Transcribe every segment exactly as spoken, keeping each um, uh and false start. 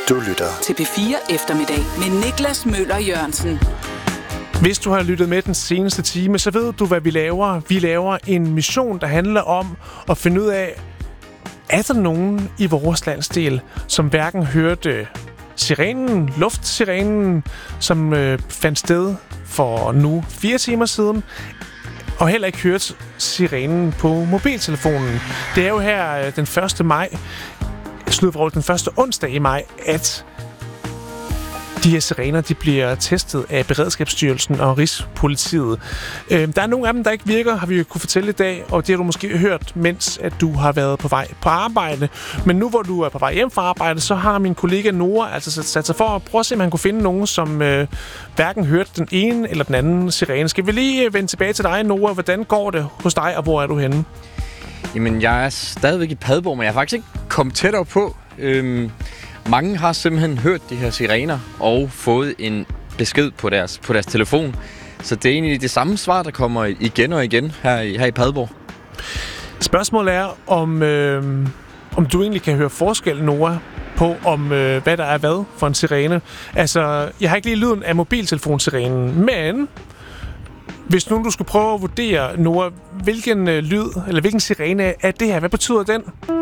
Du lytter til P fire Eftermiddag med Niklas Møller Jørgensen. Hvis du har lyttet med den seneste time, så ved du, hvad vi laver. Vi laver en mission, der handler om at finde ud af, er der nogen i vores landsdel, som hverken hørte sirenen, luftsirenen, som øh, fandt sted for nu fire timer siden, og heller ikke hørte sirenen på mobiltelefonen. Det er jo her øh, den første maj, slutvrået den første onsdag i maj, at de her sirener, de bliver testet af Beredskabsstyrelsen og Rigspolitiet. Øh, der er nogle af dem, der ikke virker, har vi jo kunne fortælle i dag, og det har du måske hørt, mens at du har været på vej på arbejde. Men nu hvor du er på vej hjem fra arbejde, så har min kollega Nora altså sat sig for at prøve at se, om han kunne finde nogen, som øh, hverken hørte den ene eller den anden sirene. Skal vi lige vende tilbage til dig, Nora? Hvordan går det hos dig, og hvor er du henne? Jamen, jeg er stadigvæk i Padborg, men jeg har faktisk ikke kommet tættere på. Øhm, mange har simpelthen hørt de her sirener og fået en besked på deres, på deres telefon. Så det er egentlig det samme svar, der kommer igen og igen her i, her i Padborg. Spørgsmålet er, om, øh, om du egentlig kan høre forskel, Nora, på om øh, hvad der er hvad for en sirene. Altså, jeg har ikke lige lyden af mobiltelefonsirenen, men hvis nu du skulle prøve at vurdere, Nora, hvilken øh, lyd, eller hvilken sirene er det her? Hvad betyder den?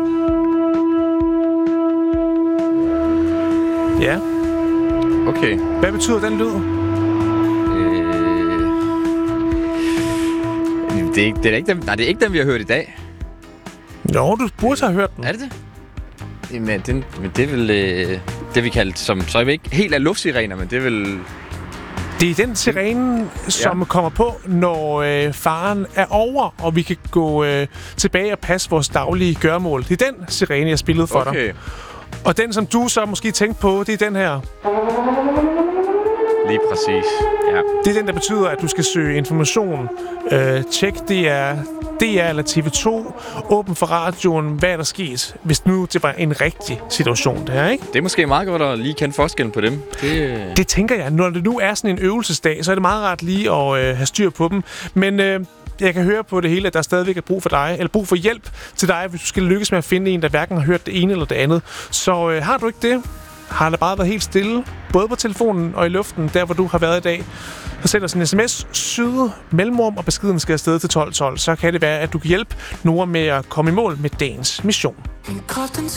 Ja. Okay. Hvad betyder den lyd? Øh... Det, er ikke, det er ikke dem, nej, det er ikke dem, vi har hørt i dag. Jo, du burde have hørt den. Er det det? Jamen, det, men det er vel øh, det, vi kalder som, så er vi ikke helt af luftsirener, men det er vel... Det er den sirene, som ja. kommer på, når øh, faren er over, og vi kan gå øh, tilbage og passe vores daglige gøremål. Det er den sirene, jeg spillede for okay. dig. Og den, som du så måske tænkte på, det er den her. Lige præcis, ja. Det er den, der betyder, at du skal søge information. Øh, tjek, det er D R eller T V to. Åben for radioen, hvad er der sket, hvis nu det var en rigtig situation, det her, ikke? Det er måske meget godt at lige kende forskellen på dem. Det, det tænker jeg. Når det nu er sådan en øvelsesdag, så er det meget rart lige at øh, have styr på dem. Men øh, jeg kan høre på det hele, at der stadigvæk er brug for dig, eller brug for hjælp til dig, hvis du skal lykkes med at finde en, der hverken har hørt det ene eller det andet. Så øh, har du ikke det, har det bare været helt stille, både på telefonen og i luften, der hvor du har været i dag, så send os en sms, syd, mellemrum, og beskeden skal afsted til tolv tolv. Så kan det være, at du kan hjælpe Nora med at komme i mål med dagens mission.